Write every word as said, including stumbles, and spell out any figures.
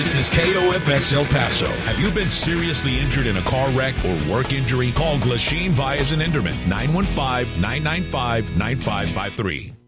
This is K O F X El Paso. Have you been seriously injured in a car wreck or work injury? Call Glasheen Vyas and Enderman, nine one five, nine nine five, nine five five three.